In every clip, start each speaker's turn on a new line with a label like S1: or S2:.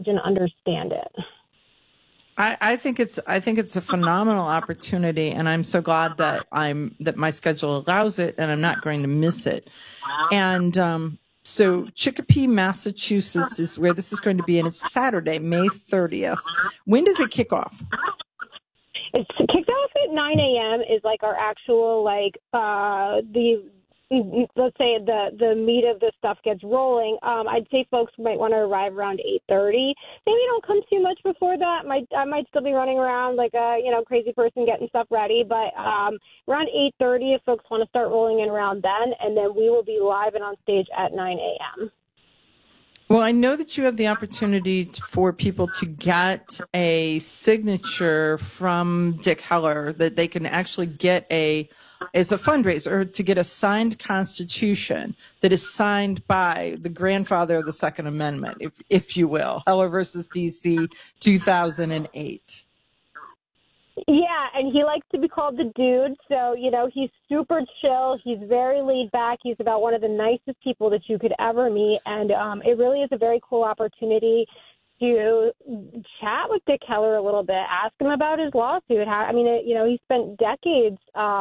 S1: knowledge and understand it.
S2: I think it's a phenomenal opportunity, and I'm so glad that my schedule allows it, and I'm not going to miss it. And so Chicopee, Massachusetts is where this is going to be, and it's Saturday, May 30th. When does it kick off?
S1: It's kicked off at 9 a.m. is like our actual let's say the meat of the stuff gets rolling. I'd say folks might want to arrive around 8:30. Maybe don't come too much before that. I might still be running around like a crazy person getting stuff ready. But around 8:30, if folks want to start rolling in around then, and then we will be live and on stage at 9 a.m.
S2: Well, I know that you have the opportunity for people to get a signature from Dick Heller, that they can actually get as a fundraiser to get a signed Constitution that is signed by the grandfather of the Second Amendment, if you will, Heller versus DC 2008.
S1: Yeah, and he likes to be called the dude, so, he's super chill. He's very laid back. He's about one of the nicest people that you could ever meet, and it really is a very cool opportunity to chat with Dick Heller a little bit, ask him about his lawsuit. He spent decades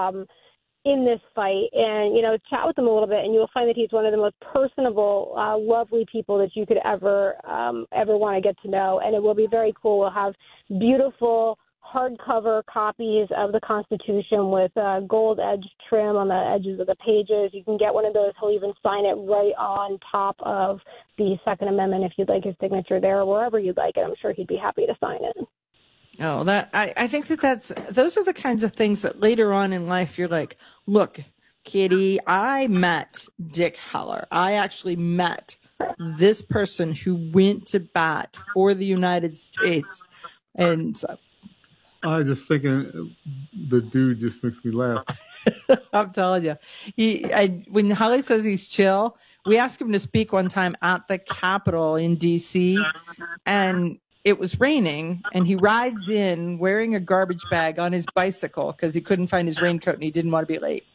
S1: in this fight, and, chat with him a little bit, and you'll find that he's one of the most personable, lovely people that you could ever want to get to know, and it will be very cool. We'll have beautiful hardcover copies of the Constitution with gold edge trim on the edges of the pages. You can get one of those. He'll even sign it right on top of the Second Amendment if you'd like his signature there, or wherever you'd like it. I'm sure he'd be happy to sign it.
S2: Oh, I think those are the kinds of things that later on in life you're like, look, Kitty, I met Dick Heller. I actually met this person who went to bat for the United States. And so,
S3: I just thinking the dude just makes me laugh.
S2: I'm telling you, when Holly says he's chill, we asked him to speak one time at the Capitol in D.C., and it was raining, and he rides in wearing a garbage bag on his bicycle because he couldn't find his raincoat and he didn't want to be late.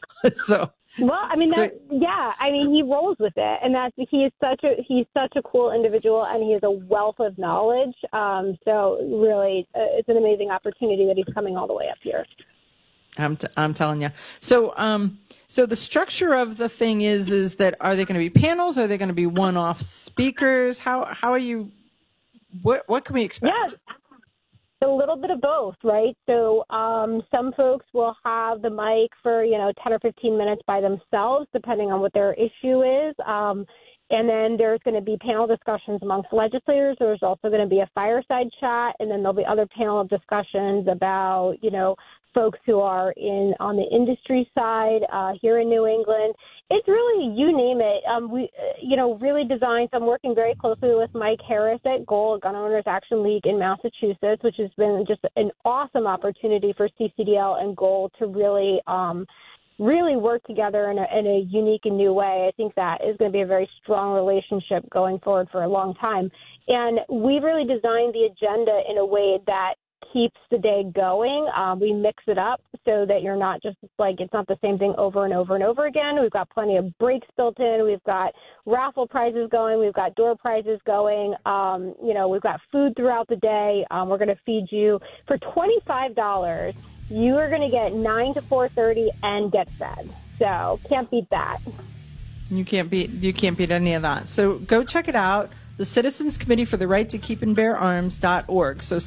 S1: He rolls with it, and he's such a cool individual, and he has a wealth of knowledge. So really, it's an amazing opportunity that he's coming all the way up here.
S2: I'm telling you. So the structure of the thing is that, are they going to be panels? Are they going to be one-off speakers? How are you? What can we expect?
S1: Yeah. A little bit of both, right? So some folks will have the mic for, 10 or 15 minutes by themselves, depending on what their issue is. And then there's going to be panel discussions amongst legislators. There's also going to be a fireside chat, and then there'll be other panel discussions about, folks who are on the industry side here in New England. It's really, you name it. We really designed. So I'm working very closely with Mike Harris at GOL, Gun Owners Action League in Massachusetts, which has been just an awesome opportunity for CCDL and GOL to really work together in a unique and new way. I think that is going to be a very strong relationship going forward for a long time. And we've really designed the agenda in a way that keeps the day going. We mix it up so that you're not just like, it's not the same thing over and over and over again. We've got plenty of breaks built in. We've got raffle prizes going. We've got door prizes going. We've got food throughout the day. We're going to feed you for $25. You are going to get 9 to 4:30 and get fed. So can't beat that.
S2: You can't beat any of that. So go check it out. The Citizens Committee for the Right to Keep and Bear Arms.org. So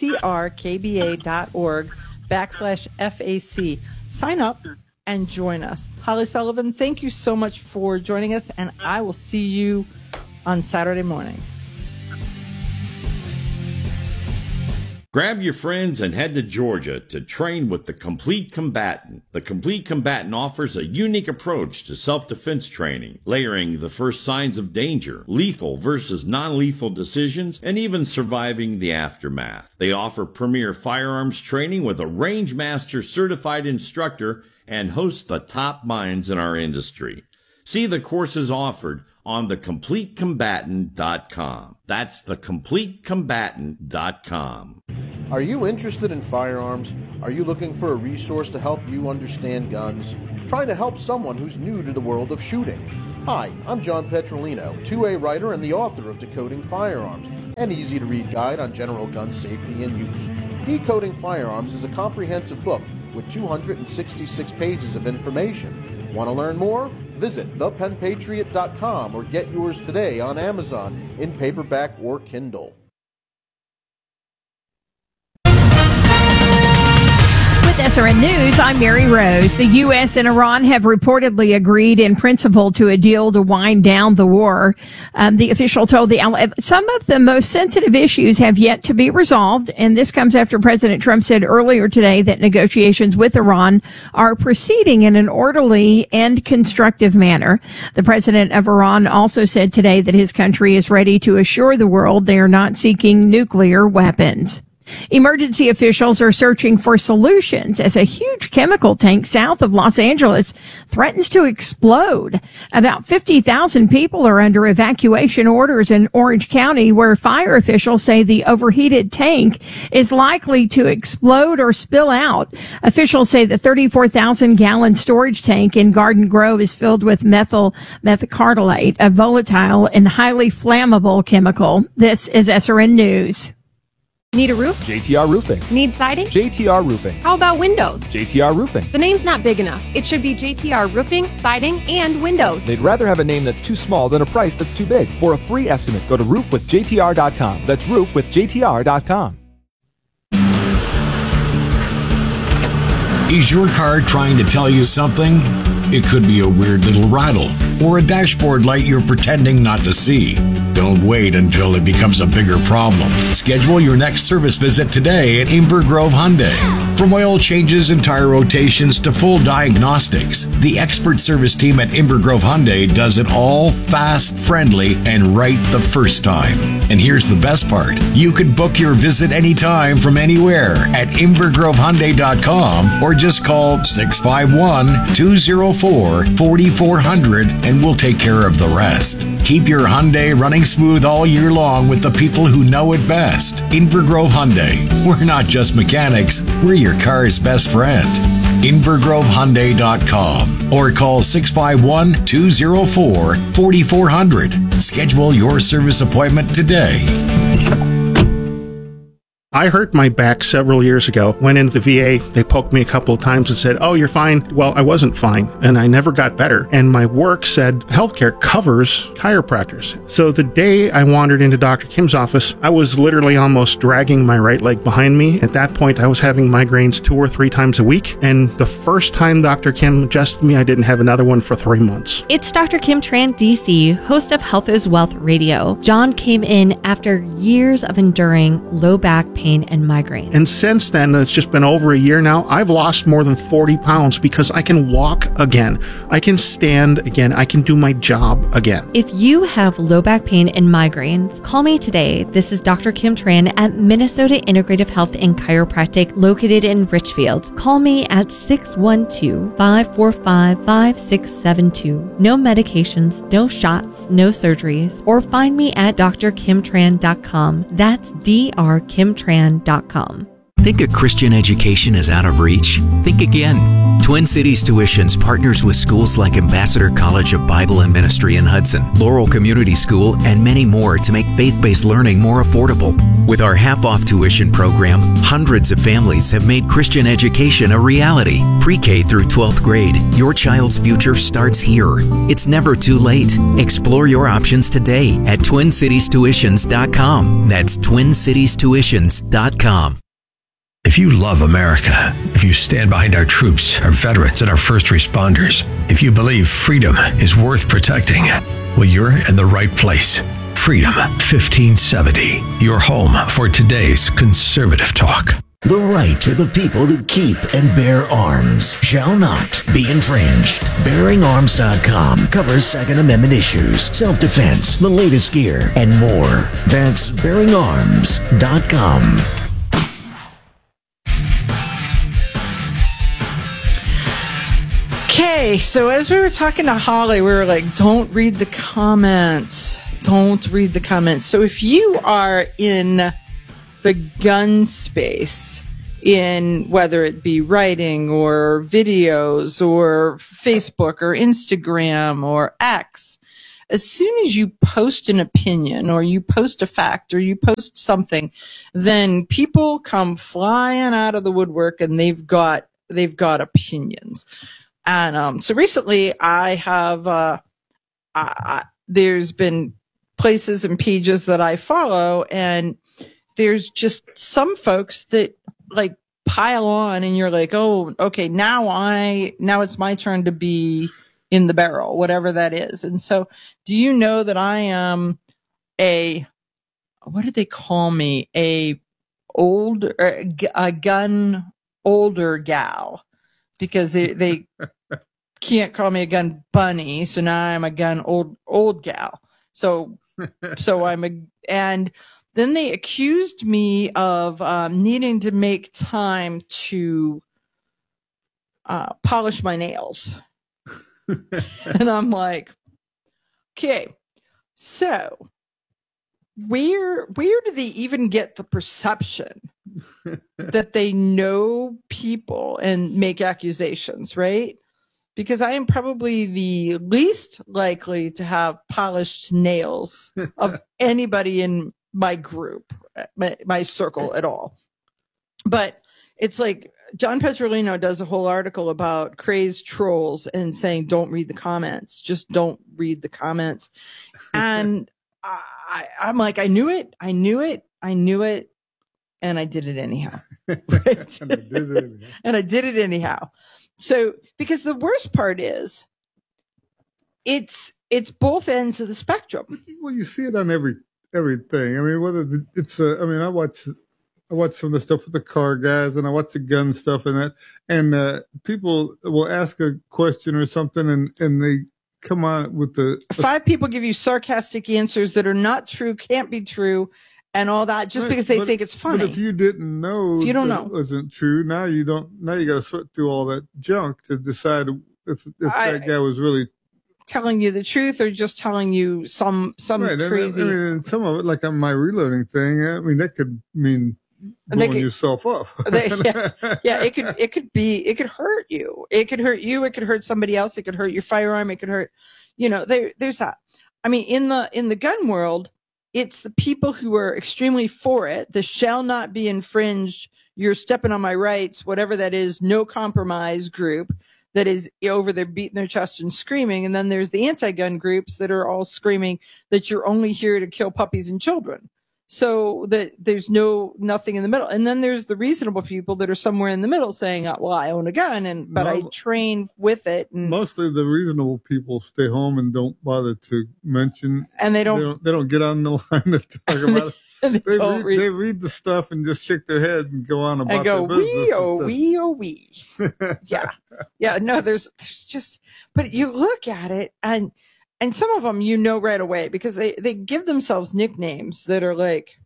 S2: ccrkba.org/FAC. Sign up and join us. Holly Sullivan, thank you so much for joining us, and I will see you on Saturday morning.
S4: Grab your friends and head to Georgia to train with the Complete Combatant. The Complete Combatant offers a unique approach to self-defense training, layering the first signs of danger, lethal versus non-lethal decisions, and even surviving the aftermath. They offer premier firearms training with a Range Master certified instructor and host the top minds in our industry. See the courses offered on thecompletecombatant.com. That's thecompletecombatant.com.
S5: Are you interested in firearms? Are you looking for a resource to help you understand guns? Trying to help someone who's new to the world of shooting? Hi, I'm John Petrolino, 2A writer and the author of Decoding Firearms, an easy-to-read guide on general gun safety and use. Decoding Firearms is a comprehensive book with 266 pages of information. Want to learn more? Visit thepenpatriot.com or get yours today on Amazon in paperback or Kindle.
S6: With SRN News, I'm Mary Rose. The U.S. and Iran have reportedly agreed in principle to a deal to wind down the war. The official told the outlet some of the most sensitive issues have yet to be resolved, and this comes after President Trump said earlier today that negotiations with Iran are proceeding in an orderly and constructive manner. The president of Iran also said today that his country is ready to assure the world they are not seeking nuclear weapons. Emergency officials are searching for solutions as a huge chemical tank south of Los Angeles threatens to explode. About 50,000 people are under evacuation orders in Orange County, where fire officials say the overheated tank is likely to explode or spill out. Officials say the 34,000-gallon storage tank in Garden Grove is filled with methyl methacrylate, a volatile and highly flammable chemical. This is SRN News.
S7: Need a roof?
S8: JTR Roofing.
S7: Need siding?
S8: JTR Roofing.
S7: How about windows?
S8: JTR Roofing.
S7: The name's not big enough. It should be JTR Roofing, Siding, and Windows.
S8: They'd rather have a name that's too small than a price that's too big. For a free estimate, go to roofwithjtr.com. That's roofwithjtr.com.
S9: Is your car trying to tell you something? It could be a weird little rattle or a dashboard light you're pretending not to see. Don't wait until it becomes a bigger problem. Schedule your next service visit today at Inver Grove Hyundai. From oil changes and tire rotations to full diagnostics, the expert service team at Inver Grove Hyundai does it all fast, friendly, and right the first time. And here's the best part. You can book your visit anytime from anywhere at InverGroveHyundai.com or just call 651-204-4400 and we'll take care of the rest. Keep your Hyundai running smooth all year long with the people who know it best. Inver Grove Hyundai. We're not just mechanics, we're your car's best friend. InverGroveHyundai.com or call 651-204-4400. Schedule your service appointment today.
S10: I hurt my back several years ago. Went into the VA. They poked me a couple of times and said, "Oh, you're fine." Well, I wasn't fine, and I never got better. And my work said healthcare covers chiropractors. So the day I wandered into Dr. Kim's office, I was literally almost dragging my right leg behind me. At that point, I was having migraines 2 or 3 times a week. And the first time Dr. Kim adjusted me, I didn't have another one for 3 months.
S11: It's Dr. Kim Tran, DC, host of Health is Wealth Radio. John came in after years of enduring low back pain and migraines.
S10: And since then, it's just been over a year now, I've lost more than 40 pounds because I can walk again. I can stand again. I can do my job again.
S11: If you have low back pain and migraines, call me today. This is Dr. Kim Tran at Minnesota Integrative Health and Chiropractic located in Richfield. Call me at 612-545-5672. No medications, no shots, no surgeries. Or find me at drkimtran.com. That's drkimtran.com.
S12: Think a Christian education is out of reach? Think again. Twin Cities Tuitions partners with schools like Ambassador College of Bible and Ministry in Hudson, Laurel Community School, and many more to make faith-based learning more affordable. With our half-off tuition program, hundreds of families have made Christian education a reality. Pre-K through 12th grade, your child's future starts here. It's never too late. Explore your options today at TwinCitiesTuitions.com. That's TwinCitiesTuitions.com.
S13: If you love America, if you stand behind our troops, our veterans, and our first responders, if you believe freedom is worth protecting, well, you're in the right place. Freedom 1570, your home for today's conservative talk.
S14: The right of the people to keep and bear arms shall not be infringed. BearingArms.com covers Second Amendment issues, self-defense, the latest gear, and more. That's BearingArms.com.
S2: Okay, so as we were talking to Holly, we were like, don't read the comments. Don't read the comments. So if you are in the gun space, in whether it be writing or videos or Facebook or Instagram or X. As soon as you post an opinion or you post a fact or you post something, then people come flying out of the woodwork and they've got opinions. And so recently I have there's been places and pages that I follow, and there's just some folks that like pile on, and you're like, oh, okay, now it's my turn to be in the barrel, whatever that is. And so, do you know that I am what do they call me? A gun older gal, because they can't call me a gun bunny. So now I'm a gun old gal. So and then they accused me of needing to make time to polish my nails. And I'm like, okay, so where do they even get the perception that they know people and make accusations, right? Because I am probably the least likely to have polished nails of anybody in my group, my circle at all. But it's like John Petrolino does a whole article about crazed trolls and saying, don't read the comments. Just don't read the comments. And I'm like, I knew it. And I did it anyhow. Right? And I did it anyhow. So, because the worst part is, it's both ends of the spectrum.
S3: Well, you see it on everything. I mean, whether it's I watch some of the stuff with the car guys, and I watch the gun stuff and that, and people will ask a question or something, and they come on with the
S2: 5 people give you sarcastic answers that are not true, can't be true, and all that, just because they think it's funny.
S3: But if you didn't know,
S2: if you don't know,
S3: it wasn't true. Now you don't. Now you got to sort through all that junk to decide if that guy was really
S2: telling you the truth or just telling you some right. Crazy.
S3: And some of it, like on my reloading thing, that could mean blowing yourself up.
S2: It could hurt you. It could hurt you. It could hurt somebody else. It could hurt your firearm. It could hurt. There's that. I mean, in the gun world, it's the people who are extremely for it. The shall not be infringed. You're stepping on my rights, whatever that is. No compromise group that is over there beating their chest and screaming. And then there's the anti-gun groups that are all screaming that you're only here to kill puppies and children. So that there's nothing in the middle. And then there's the reasonable people that are somewhere in the middle saying, well, I own a gun, but I train with it. And
S3: mostly the reasonable people stay home and don't bother to mention.
S2: And they don't
S3: get on the line to talk about it. They read the stuff and just shake their head and go on about their business.
S2: We. Yeah. Yeah. No, there's just, but you look at it and some of them, right away, because they give themselves nicknames that are like,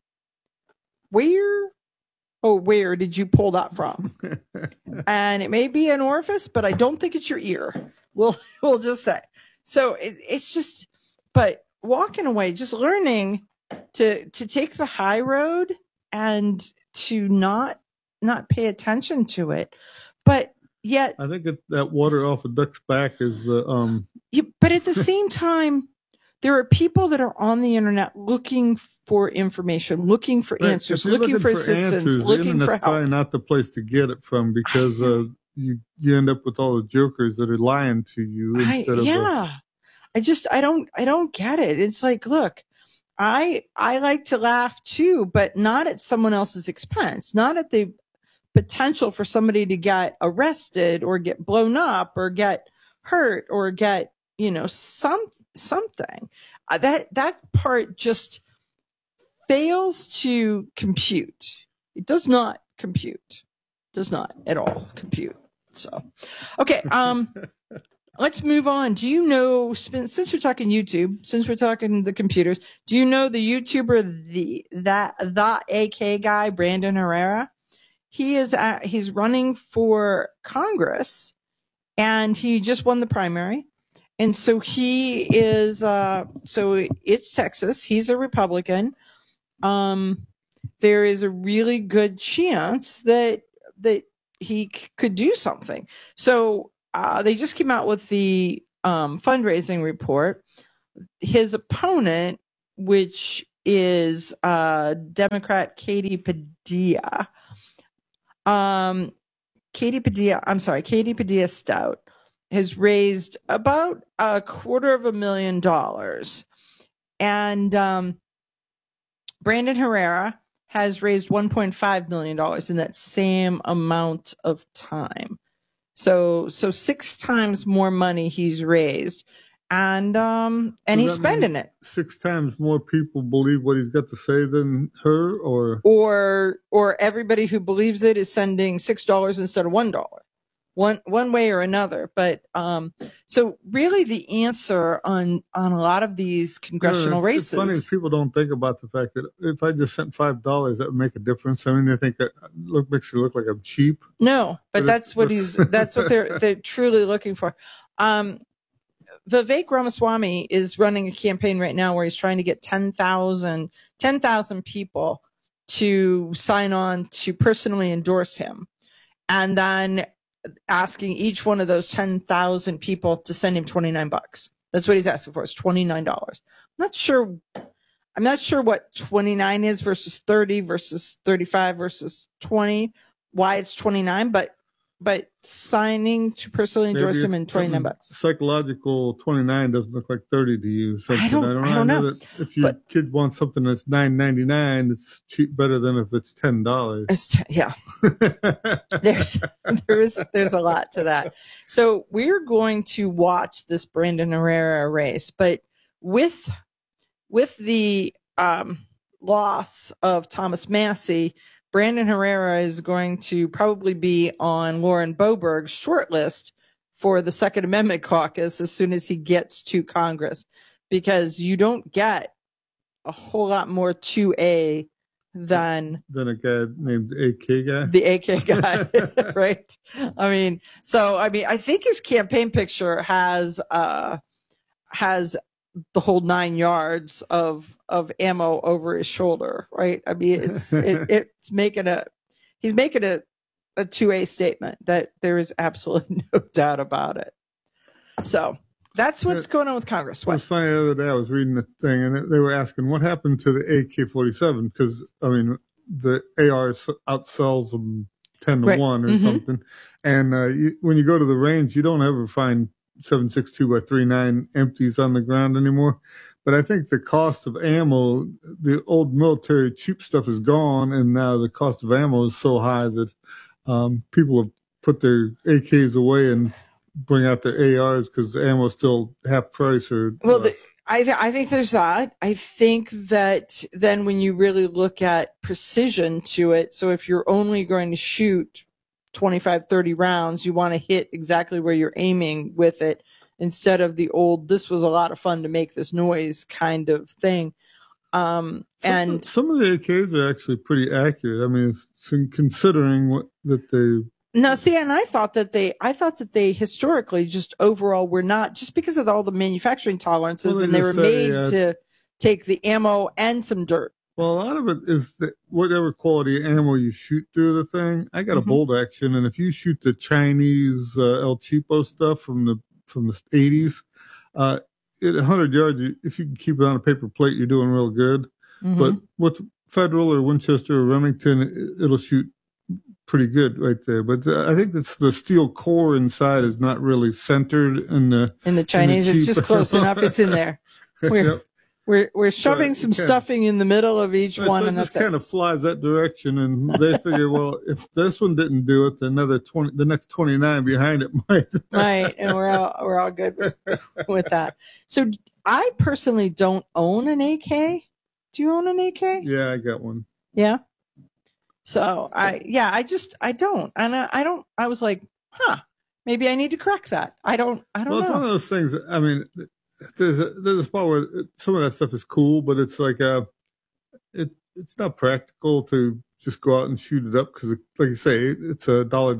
S2: where did you pull that from? And it may be an orifice, but I don't think it's your ear. We'll just say. So it's just, but walking away, just learning to take the high road and to not pay attention to it. But yet,
S3: I think that water off a duck's back is
S2: but at the same time, there are people that are on the internet looking for information, looking for answers, looking for assistance, looking for help.
S3: Probably not the place to get it from, because you end up with all the jokers that are lying to you. I don't get it. It's like, look, I like to laugh too, but not at someone else's expense, not at the potential for somebody to get arrested or get blown up or get hurt or get, something. That part just fails to compute. It does not compute. Does not at all compute. So, okay. Let's move on. Do you know, since we're talking YouTube, since we're talking the computers, do you know the YouTuber, the AK guy, Brandon Herrera? He's running for Congress, and he just won the primary. And so he is, so it's Texas. He's a Republican. There is a really good chance that he could do something. So they just came out with the fundraising report. His opponent, which is Democrat Katie Padilla Stout, has raised about $250,000. And Brandon Herrera has raised $1.5 million in that same amount of time. So 6 times more money he's raised. And he's spending it.
S15: 6 times more people believe what he's got to say than her,
S3: or everybody who believes it is sending $6 instead of $1, one way or another. But so really, the answer on a lot of these congressional races.
S15: It's funny, people don't think about the fact that if I just sent $5, that would make a difference. I mean, they think that makes it look like I'm cheap.
S3: No, but that's what they're truly looking for. Vivek Ramaswamy is running a campaign right now where he's trying to get 10,000 people to sign on to personally endorse him, and then asking each one of those 10,000 people to send him $29. That's what he's asking for. It's $29. I'm not sure what 29 is versus 30 versus 35 versus 20. Why it's 29, but signing to personally endorse him in $29.
S15: Psychological 29 doesn't look like 30 to you.
S3: I don't know.
S15: That if your kid wants something that's $9.99, it's cheap, better than if it's $10.
S3: Yeah. There's a lot to that. So we're going to watch this Brandon Herrera race, but with the loss of Thomas Massie, Brandon Herrera is going to probably be on Lauren Boeberg's shortlist for the Second Amendment caucus as soon as he gets to Congress, because you don't get a whole lot more 2A than
S15: a guy named AK guy.
S3: The AK guy, right? I think his campaign picture has the whole 9 yards of ammo over his shoulder, right? I mean, he's making a 2A statement that there is absolutely no doubt about it. So that's what's going on with Congress.
S15: It was funny the other day. I was reading the thing, and they were asking what happened to the AK-47, because I mean the AR outsells them 10 to 1 or something. And when you go to the range, you don't ever find 7.62 by 3.9 empties on the ground anymore. But I think the cost of ammo, the old military cheap stuff is gone, and now the cost of ammo is so high that people have put their AKs away and bring out their ARs because the ammo is still half price or less.
S3: I think there's that. I think that then when you really look at precision to it, so if you're only going to shoot 25, 30 rounds, you want to hit exactly where you're aiming with it, instead of the old, this was a lot of fun to make this noise kind of thing.
S15: And some of the AKs are actually pretty accurate. I mean, considering that they.
S3: No, see, and I thought that they historically just overall were not, just because of all the manufacturing tolerances, and they were made to take the ammo and some dirt.
S15: Well, a lot of it is that whatever quality ammo you shoot through the thing. I got a bolt action, and if you shoot the Chinese El Cheapo stuff from the 80s, at 100 yards, if you can keep it on a paper plate, you're doing real good. But with Federal or Winchester or Remington, it'll shoot pretty good right there. But I think that's the steel core inside is not really centered in the
S3: Chinese. It's just close enough. It's in there. We're shoving some stuffing in the middle of each one, and that's
S15: it. Kind of flies that direction, and they figure, well, if this one didn't do it, then the next 29 behind it might.
S3: Right, and we're all good with that. So I personally don't own an AK. Do you own an AK?
S15: Yeah, I got one.
S3: Yeah. So I don't, and I was like, maybe I need to correct that. I don't know.
S15: Well, it's one of those things. I mean, there's a spot where some of that stuff is cool, but it's like it's not practical to just go out and shoot it up because, like you say, it's a dollar.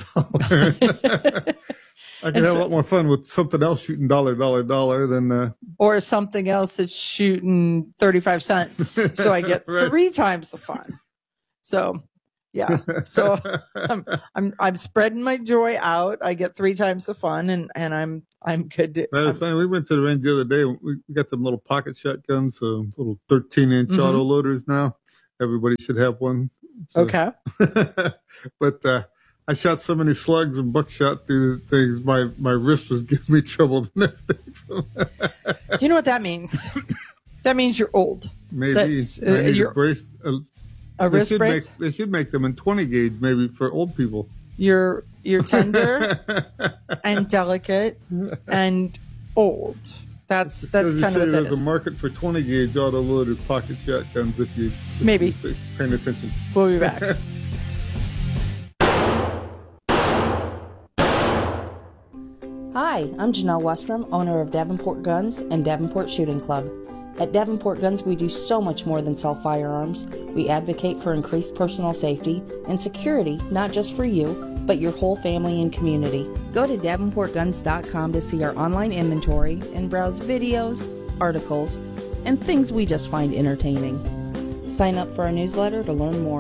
S15: I can have a lot more fun with something else shooting dollar than
S3: or something else that's shooting 35 cents, so I get 3 times the fun. So,
S2: Yeah. So I'm spreading my joy out. I get 3 times the fun, and I'm good.
S15: We went to the range the other day. We got them little pocket shotguns, so little 13-inch auto loaders now. Everybody should have one. So.
S2: Okay.
S15: But I shot so many slugs and buckshot through the things, my wrist was giving me trouble the next day.
S2: You know what that means? That means you're old.
S15: Maybe. You're braced.
S2: A wrist brace?
S15: They should make them in 20 gauge, maybe, for old people.
S2: You're tender and delicate and old. That's kind of what that
S15: there's
S2: is.
S15: a market for 20 gauge auto loaded pocket shotguns if you're paying attention.
S2: We'll be back.
S16: Hi, I'm Janelle Westrom, owner of Davenport Guns and Davenport Shooting Club. At Davenport Guns, we do so much more than sell firearms. We advocate for increased personal safety and security, not just for you, but your whole family and community. Go to davenportguns.com to see our online inventory and browse videos, articles, and things we just find entertaining. Sign up for our newsletter to learn more.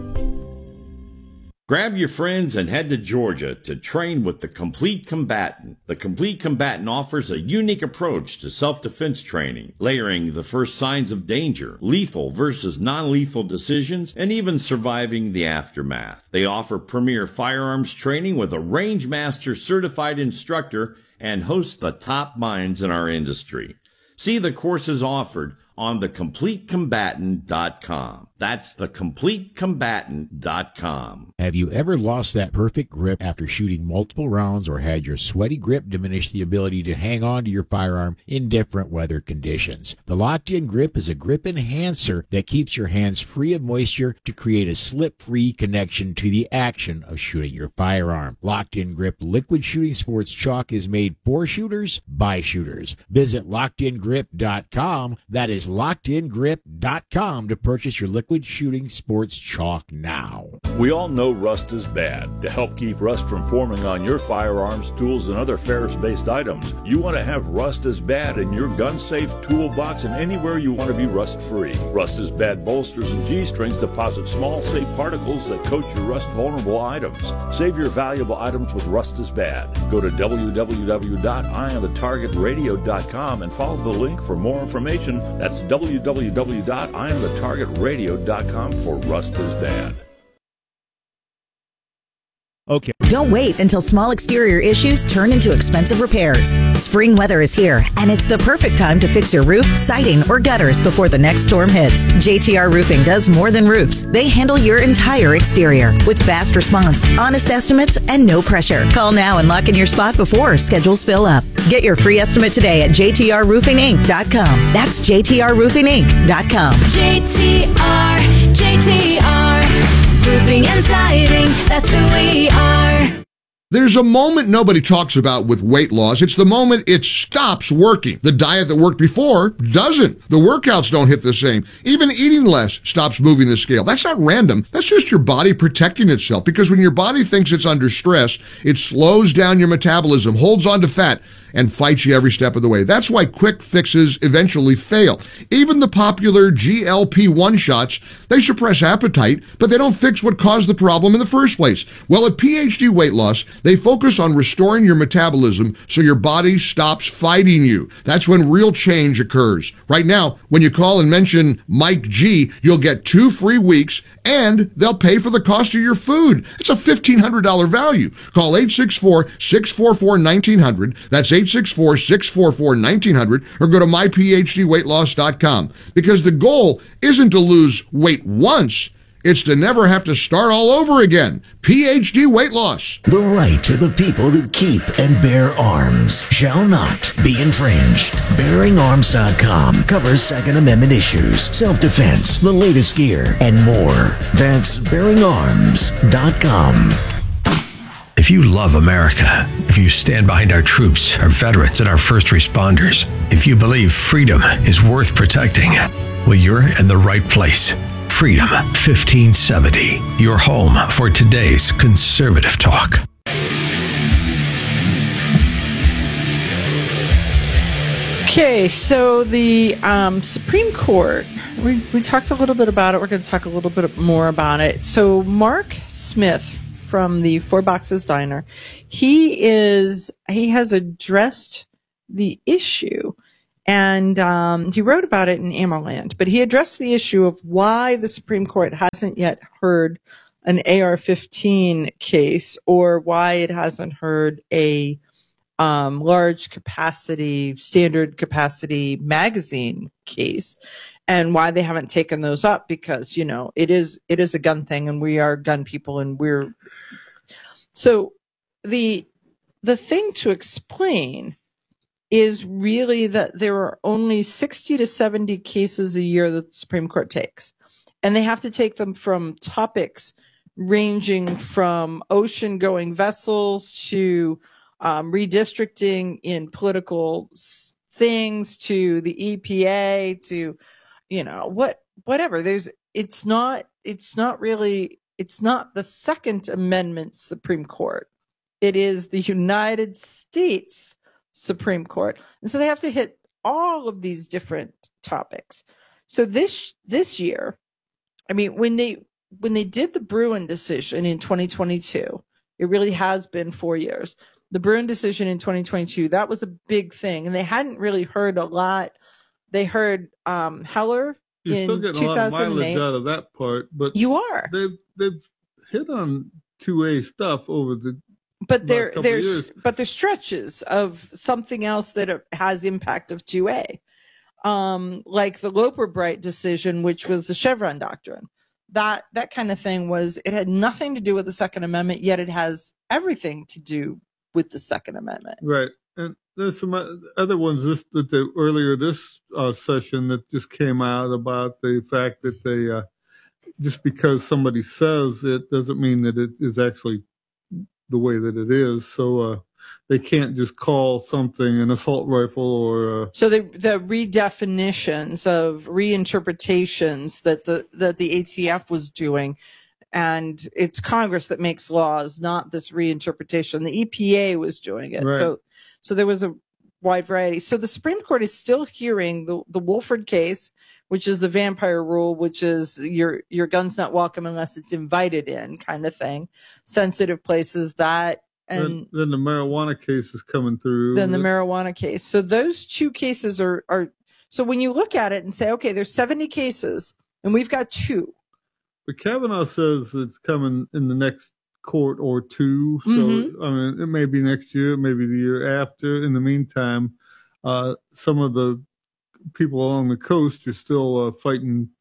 S4: Grab your friends and head to Georgia to train with the Complete Combatant. The Complete Combatant offers a unique approach to self-defense training, layering the first signs of danger, lethal versus non-lethal decisions, and even surviving the aftermath. They offer premier firearms training with a Rangemaster certified instructor and host the top minds in our industry. See the courses offered on thecompletecombatant.com. That's thecompletecombatant.com.
S17: Have you ever lost that perfect grip after shooting multiple rounds, or had your sweaty grip diminish the ability to hang on to your firearm in different weather conditions? The Locked-In Grip is a grip enhancer that keeps your hands free of moisture to create a slip-free connection to the action of shooting your firearm. Locked-In Grip Liquid Shooting Sports Chalk is made for shooters by shooters. Visit LockedInGrip.com. That is LockedInGrip.com to purchase your liquid shooting sports chalk now.
S18: We all know rust is bad. To help keep rust from forming on your firearms, tools, and other ferrous-based items, you want to have Rust is Bad in your gun-safe toolbox and anywhere you want to be rust-free. Rust is Bad bolsters and G-strings deposit small, safe particles that coat your rust-vulnerable items. Save your valuable items with Rust is Bad. Go to www.eyeonthetargetradio.com and follow the link for more information. That's www.eyeonthetargetradio.com for Rust is Bad.
S17: Okay.
S19: Don't wait until small exterior issues turn into expensive repairs. Spring weather is here, and it's the perfect time to fix your roof, siding, or gutters before the next storm hits. JTR Roofing does more than roofs. They handle your entire exterior with fast response, honest estimates, and no pressure. Call now and lock in your spot before schedules fill up. Get your free estimate today at jtrroofinginc.com. That's jtrroofinginc.com.
S20: JTR Roofing and siding, that's who we are.
S21: There's a moment nobody talks about with weight loss. It's the moment it stops working. The diet that worked before doesn't. The workouts don't hit the same. Even eating less stops moving the scale. That's not random. That's just your body protecting itself, because when your body thinks it's under stress, it slows down your metabolism, holds on to fat, and fights you every step of the way. That's why quick fixes eventually fail. Even the popular GLP-1 shots, they suppress appetite, but they don't fix what caused the problem in the first place. Well, at PhD Weight Loss, they focus on restoring your metabolism so your body stops fighting you. That's when real change occurs. Right now, when you call and mention Mike G, you'll get 2 free weeks, and they'll pay for the cost of your food. It's a $1,500 value. Call 864-644-1900. That's 864-644-1900, or go to myphdweightloss.com, because the goal isn't to lose weight once, it's to never have to start all over again. PhD Weight Loss.
S14: The right of the people to keep and bear arms shall not be infringed. BearingArms.com covers Second Amendment issues, self-defense, the latest gear, and more. That's BearingArms.com.
S13: If you love America, if you stand behind our troops, our veterans, and our first responders, if you believe freedom is worth protecting, well, you're in the right place. Freedom 1570, your home for today's conservative talk.
S3: Okay, so the Supreme Court, we talked a little bit about it. We're going to talk a little bit more about it. So Mark Smith from the Four Boxes Diner, he has addressed the issue, and he wrote about it in AmmoLand, but he addressed the issue of why the Supreme Court hasn't yet heard an AR-15 case, or why it hasn't heard a large capacity, standard capacity magazine case, and why they haven't taken those up, because, you know, it is a gun thing, and we are gun people, and so the thing to explain is really that there are only 60 to 70 cases a year that the Supreme Court takes, and they have to take them from topics ranging from ocean-going vessels to redistricting in political things, to the EPA, to, you know, whatever. It's not the Second Amendment Supreme Court. It is the United States Supreme Court. And so they have to hit all of these different topics. So this year, I mean, when they did the Bruen decision in 2022, it really has been 4 years. The Bruen decision in 2022, that was a big thing, and they hadn't really heard a lot. They heard Heller in 2008.
S15: You're still getting a lot of mileage out of that part, but
S3: you are.
S15: They've hit on 2A stuff over the
S3: there's stretches of something else that has impact of 2A, like the Loper-Bright decision, which was the Chevron doctrine. That kind of thing it had nothing to do with the Second Amendment, yet it has everything to do with the Second Amendment.
S15: Right. And there's some other ones earlier this session that just came out about the fact that they, just because somebody says it doesn't mean that it is actually the way that it is. So they can't just call something an assault rifle or. So
S3: the redefinitions of reinterpretations that the ATF was doing, and it's Congress that makes laws, not this reinterpretation. The EPA was doing it.
S15: Right.
S3: So there was a wide variety. So the Supreme Court is still hearing the Wolford case, which is the vampire rule, which is your gun's not welcome unless it's invited in, kind of thing. Sensitive places, that. And
S15: then the marijuana case is coming through.
S3: Then the marijuana case. So those two cases are so when you look at it and say, okay, there's 70 cases and we've got 2.
S15: But Kavanaugh says it's coming in the next court or 2. So, I mean, it may be next year, maybe the year after. In the meantime, some of the people along the coast are still fighting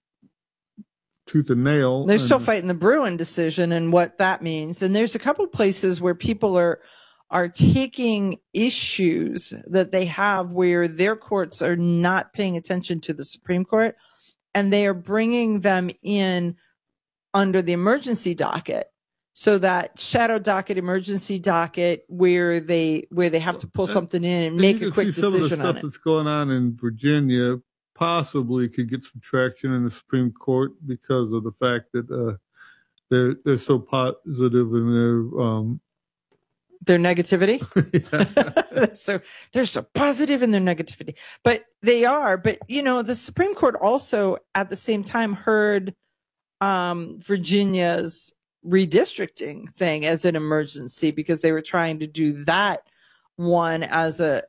S15: tooth and nail.
S3: They're still fighting the Bruen decision and what that means. And there's a couple of places where people are taking issues that they have where their courts are not paying attention to the Supreme Court, and they are bringing them in under the emergency docket. So that shadow docket, emergency docket, where they have to pull something in and make a quick decision on it.
S15: Some of the stuff that's going on in Virginia possibly could get some traction in the Supreme Court because of the fact that they're so positive in
S3: their negativity. So they're so positive in their negativity, but they are. But you know, the Supreme Court also at the same time heard Virginia's redistricting thing as an emergency, because they were trying to do that one as a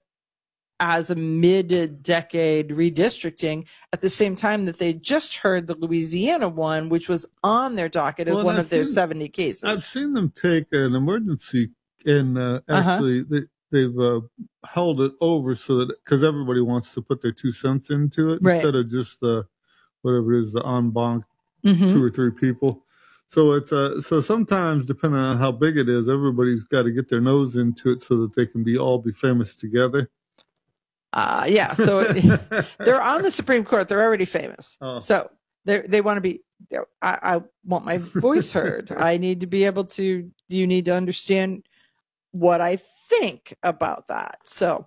S3: mid-decade redistricting at the same time that they just heard the Louisiana one, which was on their docket as one of their 70 cases.
S15: I've seen them take an emergency and actually they've held it over so that, because everybody wants to put their 2 cents into it, instead of just whatever it is, the en banc 2 or 3 people. So it's so sometimes, depending on how big it is, everybody's got to get their nose into it so that they can all be famous together.
S3: Yeah. So they're on the Supreme Court. They're already famous. So they want to be. I want my voice heard. I need to be able to. You need to understand what I think about that. So,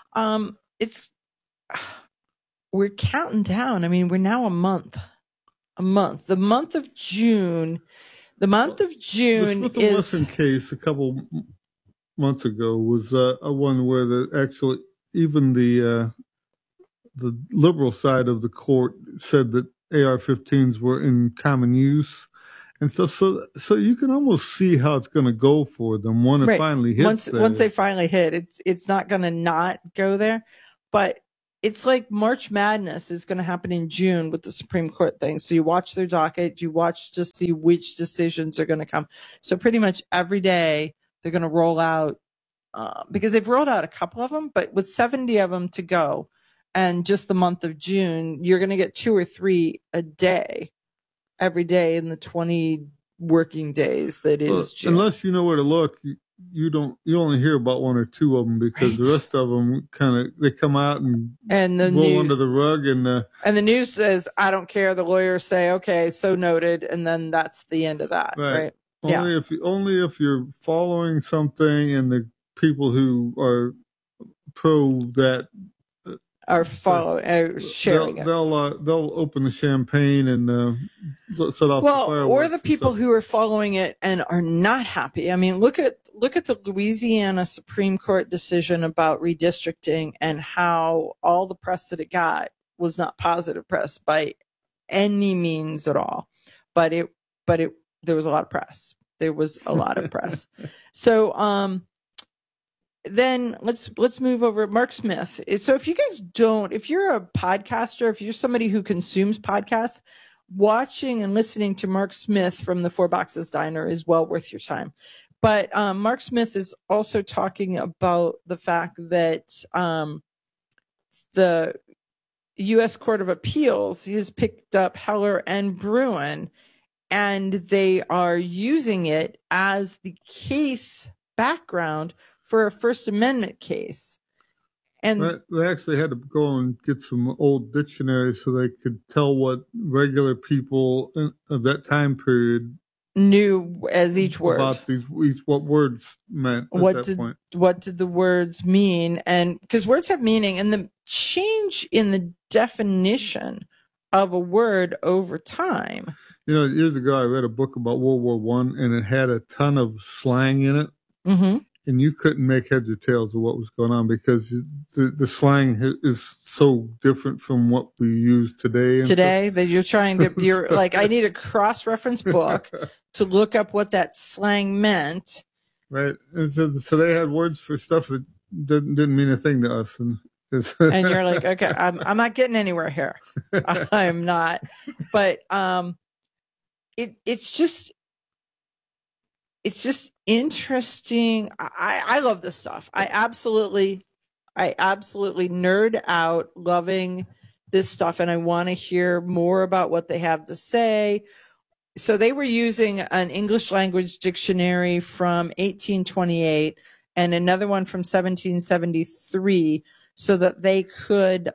S3: we're counting down. I mean, we're now a month. The month of June. The month of June
S15: the Smith & Wesson case a couple months ago was a one where even the the liberal side of the court said that AR-15s were in common use and stuff. So you can almost see how it's going to go for them when it finally hits.
S3: Once they finally hit, it's not going to not go there. But it's like March Madness is going to happen in June with the Supreme Court thing. So you watch their docket, you watch to see which decisions are going to come. So pretty much every day they're going to roll out, because they've rolled out a couple of them, but with 70 of them to go, and just the month of June, you're going to get 2 or 3 a day, every day in the 20 working days that is June.
S15: Unless you know where to look, you only hear about 1 or 2 of them, because the rest of them they come out and
S3: the
S15: roll
S3: news,
S15: under the rug, and
S3: the news says, I don't care. The lawyers say, okay, so noted, and then that's the end of that, right?
S15: Only if you're following something, and the people who are pro that
S3: are sharing it.
S15: They'll open the champagne and set off the fireworks.
S3: Or the people who are following it and are not happy. I mean, look at the Louisiana Supreme Court decision about redistricting, and how all the press that it got was not positive press by any means at all. But there was a lot of press. There was a lot of press. So then let's move over. Mark Smith. So if you're a podcaster, if you're somebody who consumes podcasts, watching and listening to Mark Smith from the Four Boxes Diner is well worth your time. But Mark Smith is also talking about the fact that the U.S. Court of Appeals has picked up Heller and Bruen, and they are using it as the case background for a First Amendment case. And
S15: they actually had to go and get some old dictionaries so they could tell what regular people of that time period
S3: knew as each word
S15: about what words meant at that point.
S3: What did the words mean? And because words have meaning, and the change in the definition of a word over time.
S15: Years ago I read a book about World War I, and it had a ton of slang in it.
S3: Mm-hmm.
S15: And you couldn't make heads or tails of what was going on, because the slang is so different from what we use today.
S3: That you're like, I need a cross-reference book to look up what that slang meant.
S15: Right. And so they had words for stuff that didn't mean a thing to us. And
S3: you're like, okay, I'm not getting anywhere here. I'm not. But it's just interesting. I love this stuff. I absolutely nerd out loving this stuff, and I want to hear more about what they have to say. So they were using an English language dictionary from 1828 and another one from 1773, so that they could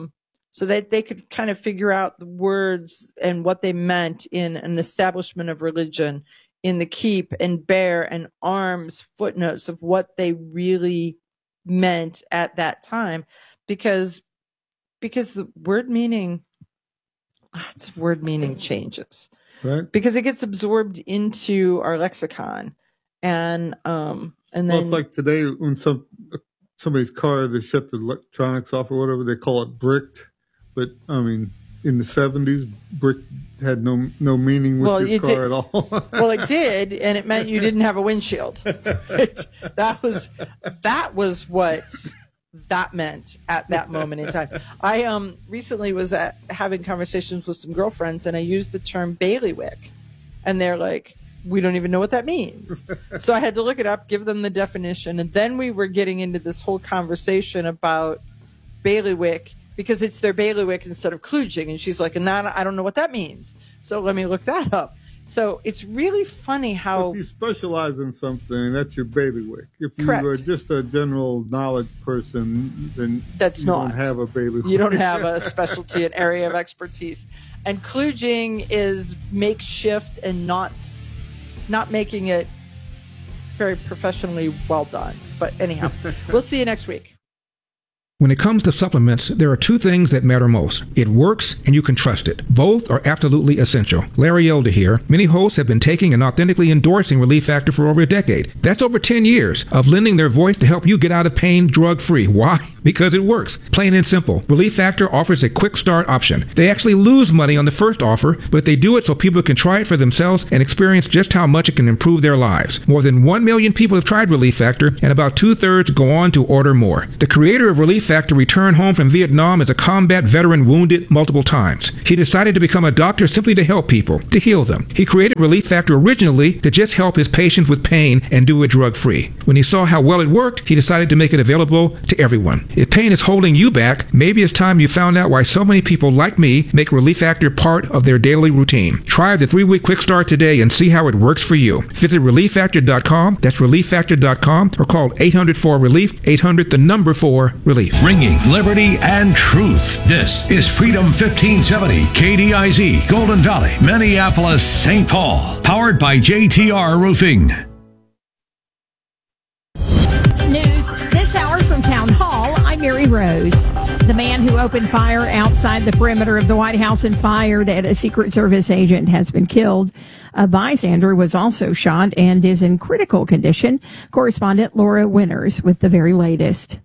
S3: kind of figure out the words and what they meant in an establishment of religion, in the keep and bear and arms footnotes of what they really meant at that time, because the word meaning, lots of word meaning changes,
S15: right?
S3: Because it gets absorbed into our lexicon, and then
S15: it's like today when somebody's car, they shut the electronics off or whatever, they call it bricked, but I mean, in the 70s, brick had no meaning with your car at all.
S3: Well, it did, and it meant you didn't have a windshield. That was what that meant at that moment in time. I recently was having conversations with some girlfriends, and I used the term bailiwick, and they're like, we don't even know what that means. So I had to look it up, give them the definition, and then we were getting into this whole conversation about bailiwick, because it's their bailiwick instead of kludging. And she's like, and that, I don't know what that means. So let me look that up. So it's really funny how...
S15: If you specialize in something, that's your bailiwick. If you
S3: Correct.
S15: are just a general knowledge person, then
S3: you don't
S15: have a bailiwick.
S3: You don't have a specialty, an area of expertise. And kludging is makeshift and not making it very professionally well done. But anyhow, we'll see you next week.
S1: When it comes to supplements, there are 2 things that matter most. It works and you can trust it. Both are absolutely essential. Larry Elder here. Many hosts have been taking and authentically endorsing Relief Factor for over a decade. That's over 10 years of lending their voice to help you get out of pain drug-free. Why? Because it works. Plain and simple. Relief Factor offers a quick start option. They actually lose money on the first offer, but they do it so people can try it for themselves and experience just how much it can improve their lives. More than 1 million people have tried Relief Factor, and about 2/3 go on to order more. The creator of Relief Factor returned home from Vietnam as a combat veteran wounded multiple times. He decided to become a doctor simply to help people, to heal them. He created Relief Factor originally to just help his patients with pain and do it drug-free. When he saw how well it worked, he decided to make it available to everyone. If pain is holding you back, maybe it's time you found out why so many people like me make Relief Factor part of their daily routine. Try the 3-week quick start today and see how it works for you. Visit ReliefFactor.com, that's ReliefFactor.com, or call 800-4-RELIEF, 800-4-RELIEF.
S13: Ringing liberty and truth. This is Freedom 1570, KDIZ, Golden Valley, Minneapolis, St. Paul. Powered by JTR Roofing.
S6: News this hour from Town Hall. I'm Mary Rose. The man who opened fire outside the perimeter of the White House and fired at a Secret Service agent has been killed. A bystander was also shot and is in critical condition. Correspondent Laura Winters with the very latest.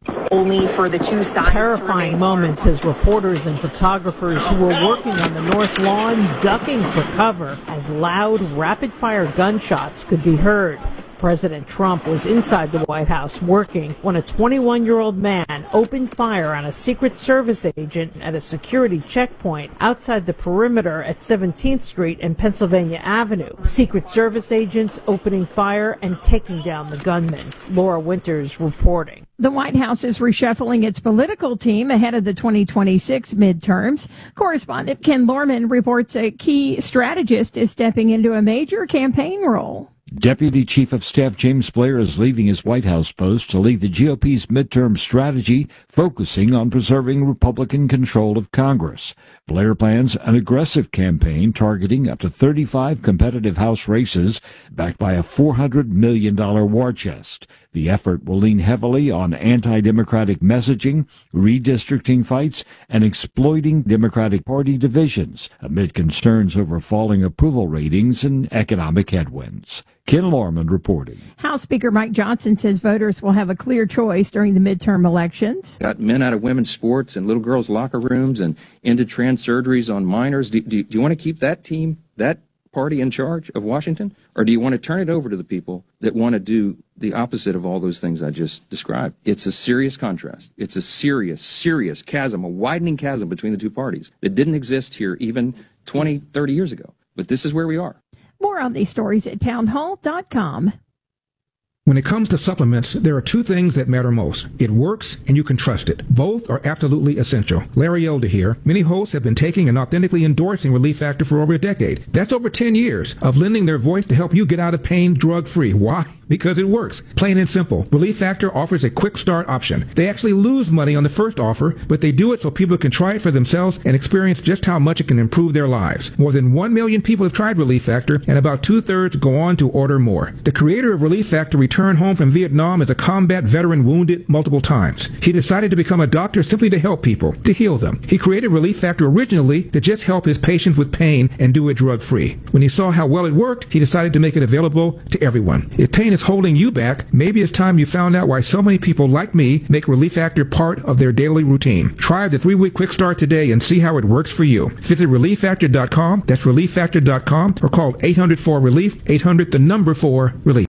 S5: Only for the two sides.
S22: Terrifying moments as reporters and photographers who were working on the North Lawn ducking for cover as loud, rapid-fire gunshots could be heard. President Trump was inside the White House working when a 21-year-old man opened fire on a Secret Service agent at a security checkpoint outside the perimeter at 17th Street and Pennsylvania Avenue. Secret Service agents opening fire and taking down the gunman. Laura Winters reporting.
S6: The White House is reshuffling its political team ahead of the 2026 midterms. Correspondent Ken Lorman reports a key strategist is stepping into a major campaign role.
S23: Deputy Chief of Staff James Blair is leaving his White House post to lead the GOP's midterm strategy, focusing on preserving Republican control of Congress. Blair plans an aggressive campaign targeting up to 35 competitive House races, backed by a $400 million war chest. The effort will lean heavily on anti-democratic messaging, redistricting fights, and exploiting Democratic Party divisions amid concerns over falling approval ratings and economic headwinds. Ken Lorman reporting.
S6: House Speaker Mike Johnson says voters will have a clear choice during the midterm elections.
S24: Got men out of women's sports and little girls' locker rooms and into trans surgeries on minors. Do you want to keep that team, that party in charge of Washington? Or do you want to turn it over to the people that want to do the opposite of all those things I just described? It's a serious contrast. It's a serious chasm, a widening chasm between the two parties that didn't exist here even 20, 30 years ago. But this is where we are.
S6: More on these stories at townhall.com.
S1: When it comes to supplements, there are two things that matter most. It works, and you can trust it. Both are absolutely essential. Larry Elder here. Many hosts have been taking and authentically endorsing Relief Factor for over a decade. That's over 10 years of lending their voice to help you get out of pain drug-free. Why? Because it works. Plain and simple. Relief Factor offers a quick start option. They actually lose money on the first offer, but they do it so people can try it for themselves and experience just how much it can improve their lives. More than 1 million people have tried Relief Factor, and about 2/3 go on to order more. The creator of Relief Factor returned home from Vietnam as a combat veteran wounded multiple times. He decided to become a doctor simply to help people, to heal them. He created Relief Factor originally to just help his patients with pain and do it drug-free. When he saw how well it worked, he decided to make it available to everyone. If pain is holding you back, maybe it's time you found out why so many people like me make Relief Factor part of their daily routine. Try the 3-week quick start today and see how it works for you. Visit ReliefFactor.com, that's ReliefFactor.com, or call 800-4-RELIEF, 800-4-RELIEF.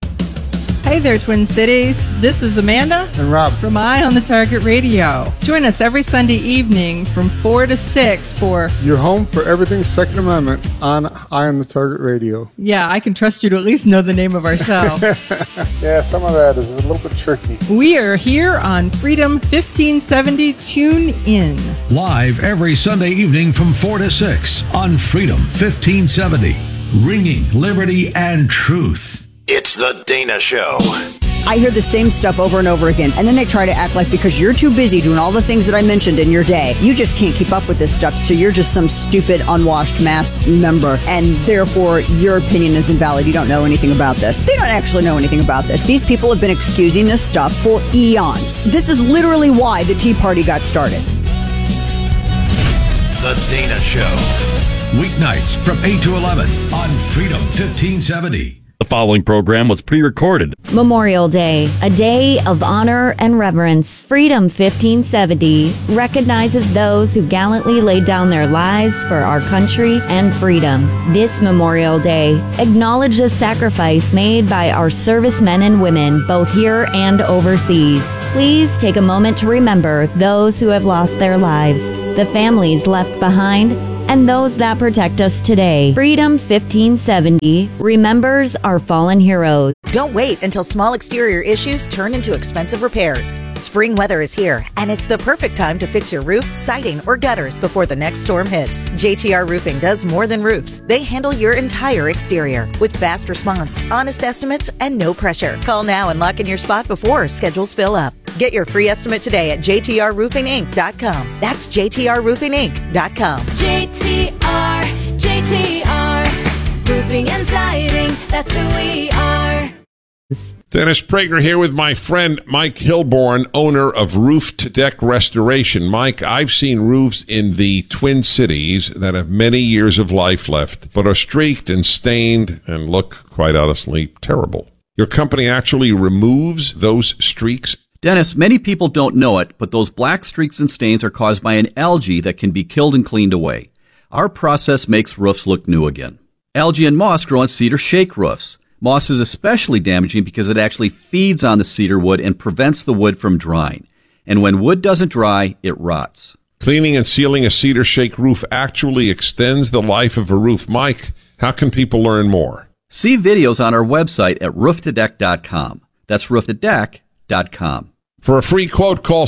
S3: Hey there, Twin Cities. This is Amanda
S15: and Rob
S3: from Eye on the Target Radio. Join us every Sunday evening from 4 to 6 for
S15: your home for everything Second Amendment on Eye on the Target Radio.
S3: Yeah, I can trust you to at least know the name of our show.
S15: Yeah, some of that is a little bit tricky.
S3: We are here on Freedom 1570. Tune in.
S13: Live every Sunday evening from 4 to 6 on Freedom 1570. Ringing liberty and truth.
S14: It's the Dana Show.
S25: I hear the same stuff over and over again, and then they try to act like because you're too busy doing all the things that I mentioned in your day, you just can't keep up with this stuff, so you're just some stupid, unwashed mass member, and therefore your opinion is invalid. You don't know anything about this. They don't actually know anything about this. These people have been excusing this stuff for eons. This is literally why the Tea Party got started.
S14: The Dana Show.
S13: Weeknights from 8 to 11 on Freedom 1570.
S4: The following program was pre-recorded.
S7: Memorial Day, a day of honor and reverence. Freedom 1570 recognizes those who gallantly laid down their lives for our country and freedom. This Memorial Day, acknowledge the sacrifice made by our servicemen and women, both here and overseas. Please take a moment to remember those who have lost their lives, the families left behind, and those that protect us today. Freedom 1570 remembers our fallen heroes.
S19: Don't wait until small exterior issues turn into expensive repairs. Spring weather is here, and it's the perfect time to fix your roof, siding, or gutters before the next storm hits. JTR Roofing does more than roofs. They handle your entire exterior with fast response, honest estimates, and no pressure. Call now and lock in your spot before schedules fill up. Get your free estimate today at jtrroofinginc.com. That's jtrroofinginc.com.
S20: JTR, Roofing and Siding, that's who we are.
S8: Dennis Prager here with my friend Mike Hilborn, owner of Roof to Deck Restoration. Mike, I've seen roofs in the Twin Cities that have many years of life left, but are streaked and stained and look, quite honestly, terrible. Your company actually removes those streaks?
S9: Dennis, many people don't know it, but those black streaks and stains are caused by an algae that can be killed and cleaned away. Our process makes roofs look new again. Algae and moss grow on cedar shake roofs. Moss is especially damaging because it actually feeds on the cedar wood and prevents the wood from drying. And when wood doesn't dry, it rots.
S8: Cleaning and sealing a cedar shake roof actually extends the life of a roof. Mike, how can people learn more?
S9: See videos on our website at rooftodeck.com. That's rooftodeck.com.
S8: For a free quote, call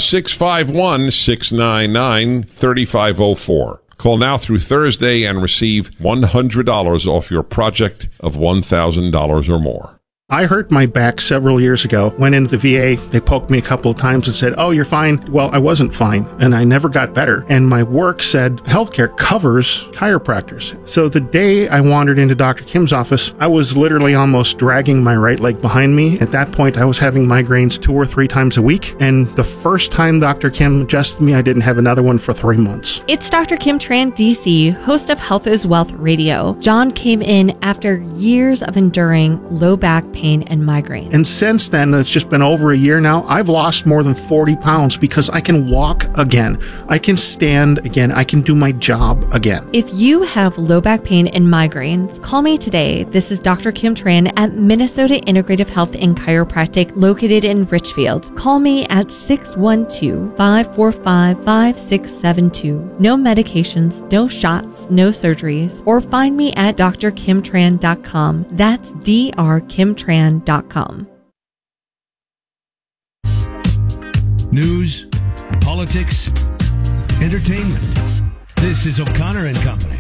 S8: 651-699-3504. Call now through Thursday and receive $100 off your project of $1,000 or more.
S10: I hurt my back several years ago, went into the VA, they poked me a couple of times and said, "Oh, you're fine." Well, I wasn't fine, and I never got better. And my work said healthcare covers chiropractors. So the day I wandered into Dr. Kim's office, I was literally almost dragging my right leg behind me. At that point, I was having migraines 2 or 3 times a week, and the first time Dr. Kim adjusted me, I didn't have another one for 3 months.
S11: It's Dr. Kim Tran, DC, host of Health is Wealth Radio. John came in after years of enduring low back pain and migraine.
S10: And since then, it's just been over a year now, I've lost more than 40 pounds because I can walk again. I can stand again. I can do my job again.
S11: If you have low back pain and migraines, call me today. This is Dr. Kim Tran at Minnesota Integrative Health and Chiropractic located in Richfield. Call me at 612-545-5672. No medications, no shots, no surgeries, or find me at drkimtran.com. That's drkimtran.com.
S26: News, politics, entertainment. This is O'Connor and Company.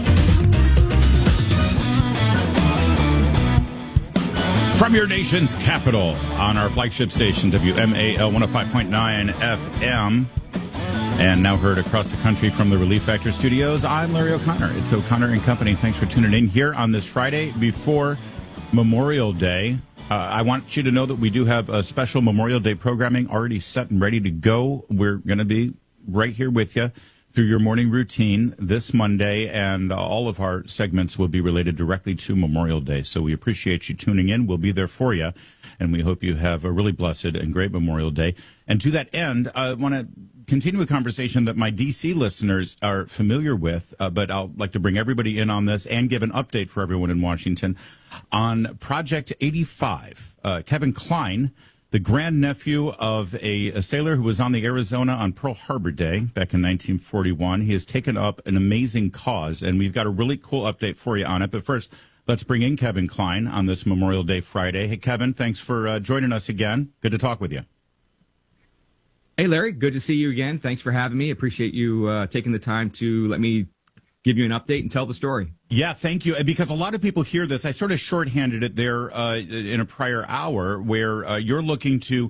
S27: From your nation's capital on our flagship station, WMAL 105.9 FM, and now heard across the country from the Relief Factor studios, I'm Larry O'Connor. It's O'Connor and Company. Thanks for tuning in here on this Friday before Memorial Day. I want you to know that we do have a special Memorial Day programming already set and ready to go. We're going to be right here with you through your morning routine this Monday, and all of our segments will be related directly to Memorial Day. So we appreciate you tuning in. We'll be there for you, and we hope you have a really blessed and great Memorial Day. And to that end, I want to continue a conversation that my D.C. listeners are familiar with, but I'll like to bring everybody in on this and give an update for everyone in Washington on Project 85. Kevin Klein, the grandnephew of a sailor who was on the Arizona on Pearl Harbor Day back in 1941. He has taken up an amazing cause, and we've got a really cool update for you on it. But first, let's bring in Kevin Klein on this Memorial Day Friday. Hey, Kevin, thanks for joining us again. Good to talk with you.
S28: Hey, Larry, good to see you again. Thanks for having me. Appreciate you taking the time to let me give you an update and tell the story.
S27: Yeah, thank you. Because a lot of people hear this. I sort of shorthanded it there in a prior hour where you're looking to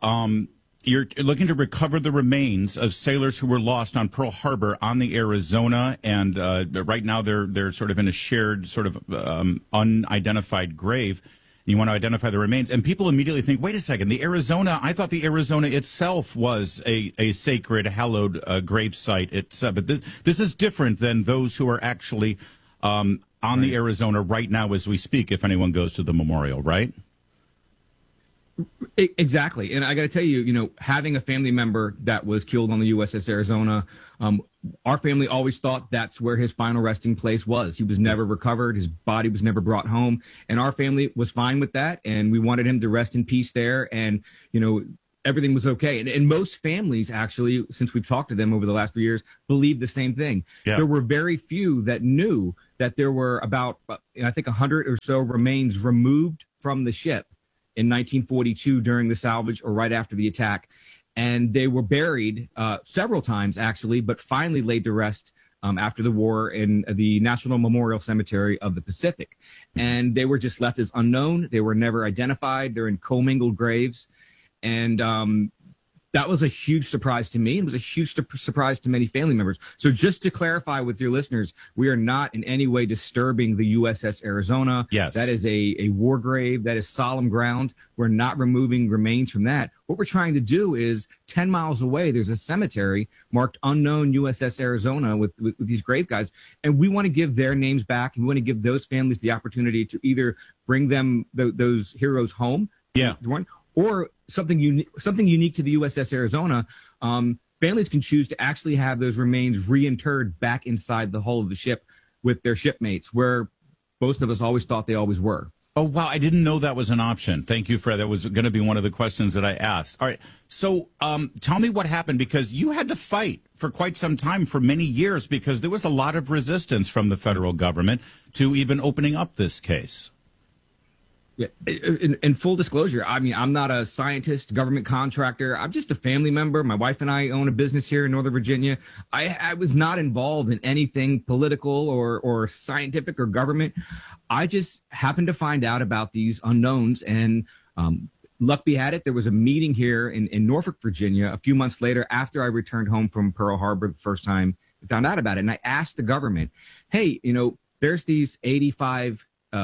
S27: recover the remains of sailors who were lost on Pearl Harbor on the Arizona, and right now they're sort of in a shared sort of unidentified grave. You want to identify the remains, and people immediately think, wait a second, the Arizona, I thought the Arizona itself was a sacred, hallowed grave site. But this is different than those who are actually on the Arizona right now as we speak, if anyone goes to the memorial, right?
S28: Exactly. And I got to tell you, having a family member that was killed on the USS Arizona, our family always thought that's where his final resting place was. He was never recovered. His body was never brought home. And our family was fine with that. And we wanted him to rest in peace there. And, everything was okay. And most families, actually, since we've talked to them over the last 3 years, believe the same thing.
S27: Yeah.
S28: There were very few that knew that there were about, I think, 100 or so remains removed from the ship in 1942 during the salvage or right after the attack. And they were buried several times, actually, but finally laid to rest after the war in the National Memorial Cemetery of the Pacific. And they were just left as unknown. They were never identified. They're in commingled graves. And that was a huge surprise to me. It was a huge surprise to many family members. So just to clarify with your listeners, we are not in any way disturbing the USS Arizona.
S27: Yes.
S28: That is a war grave. That is solemn ground. We're not removing remains from that. What we're trying to do is 10 miles away, there's a cemetery marked unknown USS Arizona with these grave guys. And we want to give their names back. And we want to give those families the opportunity to either bring them those heroes home.
S27: Yeah.
S28: Or something unique to the USS Arizona. Families can choose to actually have those remains reinterred back inside the hull of the ship with their shipmates, where most of us always thought they always were.
S27: Oh, wow. I didn't know that was an option. Thank you for that. That was going to be one of the questions that I asked. All right. So tell me what happened, because you had to fight for quite some time, for many years, because there was a lot of resistance from the federal government to even opening up this case.
S28: Yeah, in full disclosure, I mean, I'm not a scientist, government contractor. I'm just a family member. My wife and I own a business here in Northern Virginia. I was not involved in anything political or scientific or government. I just happened to find out about these unknowns, and luck be had it, there was a meeting here in Norfolk, Virginia, a few months later after I returned home from Pearl Harbor the first time I found out about it. And I asked the government, hey, there's these 85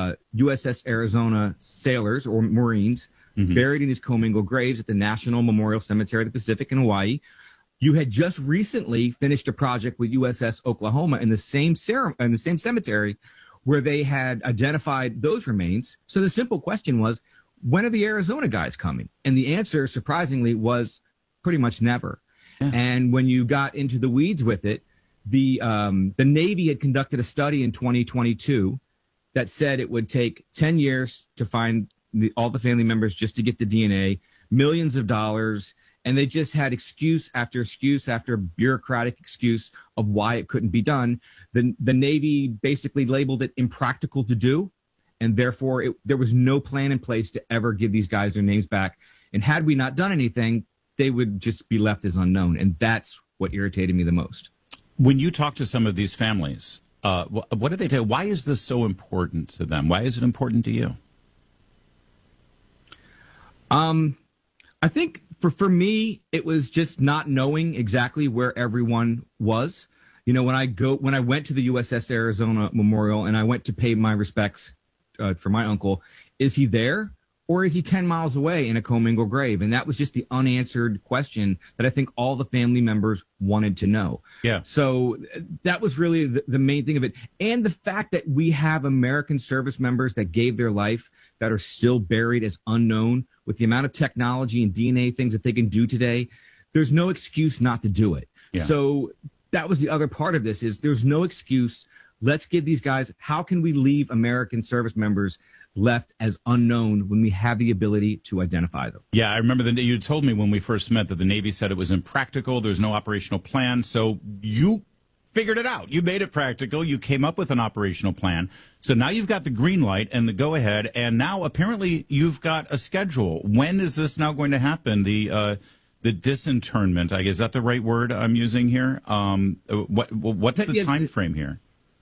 S28: USS Arizona sailors or Marines buried in these commingled graves at the National Memorial Cemetery of the Pacific in Hawaii. You had just recently finished a project with USS Oklahoma in the same cemetery where they had identified those remains. So the simple question was, when are the Arizona guys coming? And the answer, surprisingly, was pretty much never. Yeah. And when you got into the weeds with it, the Navy had conducted a study in 2022 that said it would take 10 years to find all the family members just to get the DNA, millions of dollars, and they just had excuse after bureaucratic excuse of why it couldn't be done. The Navy basically labeled it impractical to do, and therefore there was no plan in place to ever give these guys their names back. And had we not done anything, they would just be left as unknown, and that's what irritated me the most.
S27: When you talk to some of these families, what do they tell you? Why is this so important to them? Why is it important to you?
S28: I think for me, it was just not knowing exactly where everyone was. When I went to the USS Arizona Memorial and I went to pay my respects for my uncle, is he there? Or is he 10 miles away in a commingled grave? And that was just the unanswered question that I think all the family members wanted to know.
S27: Yeah.
S28: So that was really the main thing of it. And the fact that we have American service members that gave their life that are still buried as unknown, with the amount of technology and DNA things that they can do today, there's no excuse not to do it.
S27: Yeah.
S28: So that was the other part of this, is there's no excuse. Let's give these guys, how can we leave American service members left as unknown when we have the ability to identify them?
S27: Yeah, I remember you told me when we first met that the Navy said it was impractical. There's no operational plan. So you figured it out. You made it practical. You came up with an operational plan. So now you've got the green light and the go ahead. And now apparently you've got a schedule. When is this now going to happen? The disinterment, I guess, is that the right word I'm using here? What's the time frame here?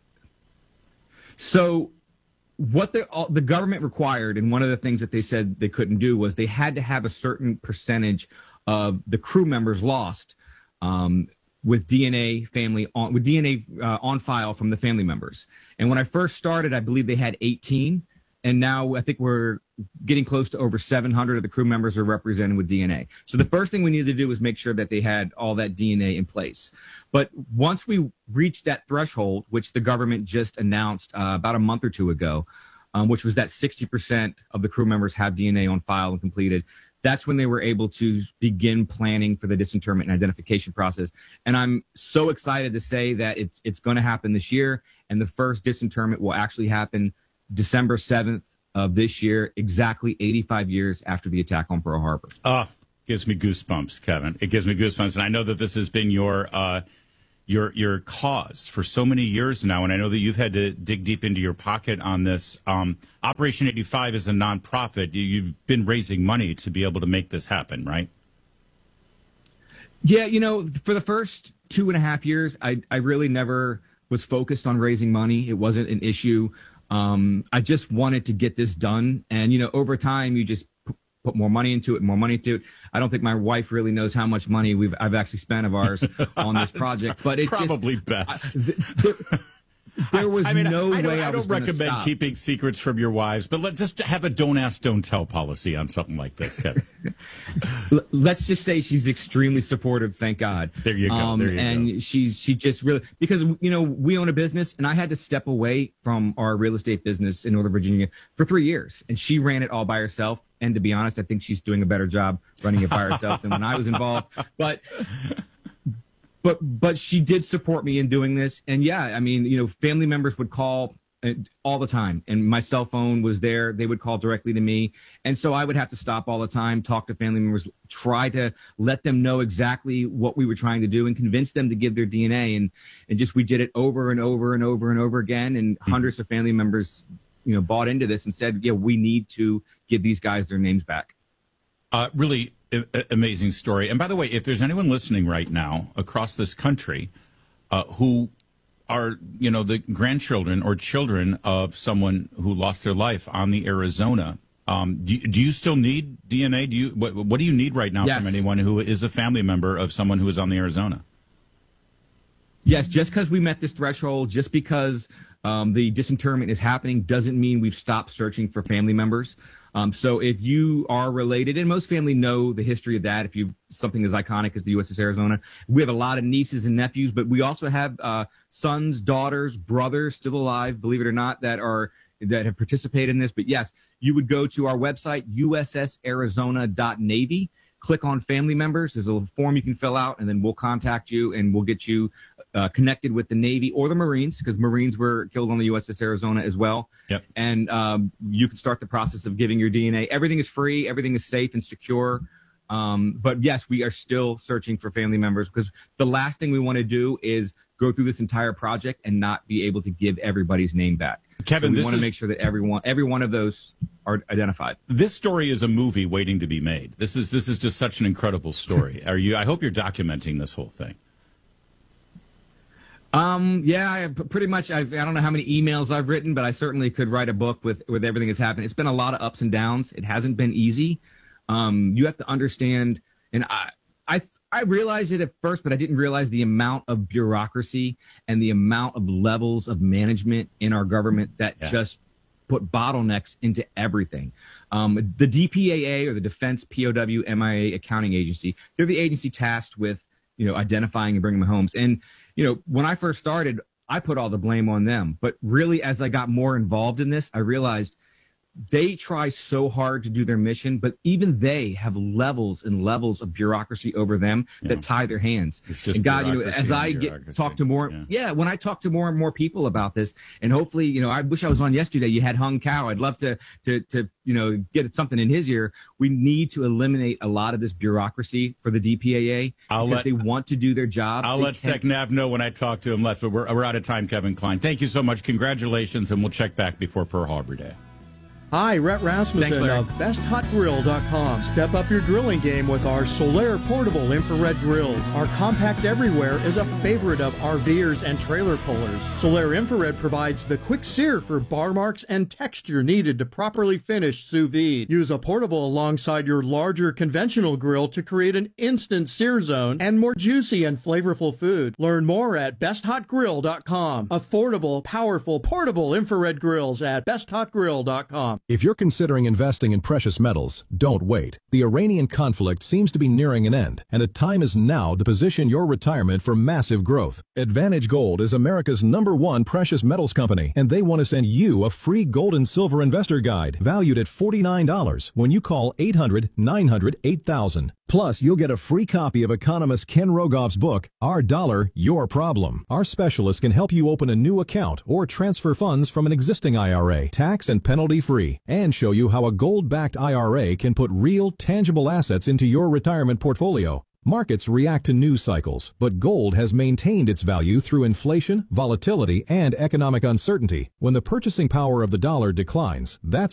S28: So what the government required, and one of the things that they said they couldn't do, was they had to have a certain percentage of the crew members lost with DNA on file from the family members. And when I first started, I believe they had 18. And now I think we're getting close to over 700 of the crew members are represented with DNA. So the first thing we needed to do was make sure that they had all that DNA in place. But once we reached that threshold, which the government just announced about a month or two ago, which was that 60% of the crew members have DNA on file and completed, that's when they were able to begin planning for the disinterment and identification process. And I'm so excited to say that it's going to happen this year. And the first disinterment will actually happen December 7th of this year, exactly 85 years after the attack on Pearl Harbor.
S27: Gives me goosebumps, Kevin. It gives me goosebumps. And I know that this has been your cause for so many years now, and I know that you've had to dig deep into your pocket on this. Operation 85 is a nonprofit. You've been raising money to be able to make this happen, right?
S28: Yeah, for the first 2.5 years, I really never was focused on raising money. It wasn't an issue. I just wanted to get this done. And, over time, you just put more money into it, I don't think my wife really knows how much money I've actually spent of ours on this project, but it's
S27: probably best.
S28: There was no way
S27: I don't recommend keeping secrets from your wives, but let's just have a don't ask, don't tell policy on something like this, Kevin.
S28: Let's just say she's extremely supportive. Thank God.
S27: There you go.
S28: She just really, because, we own a business and I had to step away from our real estate business in Northern Virginia for 3 years, and she ran it all by herself. And to be honest, I think she's doing a better job running it by herself than when I was involved. But she did support me in doing this. And yeah, family members would call all the time, and my cell phone was there. They would call directly to me. And so I would have to stop all the time, talk to family members, try to let them know exactly what we were trying to do and convince them to give their DNA. And we did it over and over and over and over again. And hundreds of family members, bought into this and said, yeah, we need to give these guys their names back.
S27: Really amazing story. And by the way, if there's anyone listening right now across this country who are, the grandchildren or children of someone who lost their life on the Arizona, do you still need DNA? What do you need right now from anyone who is a family member of someone who is on the Arizona?
S28: Yes, just because we met this threshold, just because the disinterment is happening, doesn't mean we've stopped searching for family members. So if you are related, and most family know the history of that, if you something as iconic as the USS Arizona, we have a lot of nieces and nephews, but we also have sons, daughters, brothers still alive, believe it or not, that have participated in this. But yes, you would go to our website, ussarizona.navy, click on family members. There's a form you can fill out, and then we'll contact you and we'll get you connected with the Navy or the Marines, because Marines were killed on the USS Arizona as well.
S27: Yep.
S28: And you can start the process of giving your DNA. Everything is free. Everything is safe and secure. But yes, we are still searching for family members, because the last thing we want to do is go through this entire project and not be able to give everybody's name back.
S27: Kevin,
S28: so we want to make sure that every one of those are identified.
S27: This story is a movie waiting to be made. This is just such an incredible story. I hope you're documenting this whole thing.
S28: Yeah, pretty much. I don't know how many emails I've written, but I certainly could write a book with everything that's happened. It's been a lot of ups and downs. It hasn't been easy. You have to understand, and I realized it at first, but I didn't realize the amount of bureaucracy and the amount of levels of management in our government that just put bottlenecks into everything. The DPAA, or the Defense POW MIA Accounting Agency, they're the agency tasked with, identifying and bringing them homes. And, when I first started, I put all the blame on them. But really, as I got more involved in this, I realized they try so hard to do their mission, but even they have levels and levels of bureaucracy over them that tie their hands.
S27: It's just
S28: and God, as I talk to more, when I talk to more and more people about this, and hopefully, I wish I was on yesterday. You had Hung Cao. I'd love to get something in his ear. We need to eliminate a lot of this bureaucracy for the DPAA because they want to do their job.
S27: I'll let SecNav know when I talk to him left, but we're out of time, Kevin Klein. Thank you so much. Congratulations, and we'll check back before Pearl Harbor Day.
S2: Hi, Rhett Rasmussen
S28: Thanks, Larry.
S2: of BestHotGrill.com. Step up your grilling game with our Solaire portable infrared grills. Our compact everywhere is a favorite of RVers and trailer pullers. Solaire infrared provides the quick sear for bar marks and texture needed to properly finish sous vide. Use a portable alongside your larger conventional grill to create an instant sear zone and more juicy and flavorful food. Learn more at BestHotGrill.com. Affordable, powerful, portable infrared grills at BestHotGrill.com.
S5: If you're considering investing in precious metals, don't wait. The Iranian conflict seems to be nearing an end, and the time is now to position your retirement for massive growth. Advantage Gold is America's #1 precious metals company, and they want to send you a free gold and silver investor guide valued at $49 when you call 800-900-8000. Plus, you'll get a free copy of economist Ken Rogoff's book, Our Dollar, Your Problem. Our specialists can help you open a new account or transfer funds from an existing IRA, tax and penalty free, and show you how a gold-backed IRA can put real, tangible assets into your retirement portfolio. Markets react to news cycles, but gold has maintained its value through inflation, volatility, and economic uncertainty. When the purchasing power of the dollar declines, that's